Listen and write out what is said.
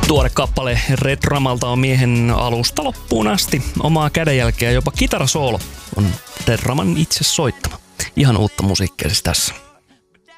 Tuore kappale Red Ramalta on miehen alusta loppuun asti. Omaa kädenjälkeä jopa kitarasoolo on Red Raman itse soittama. Ihan uutta musiikkia siis tässä.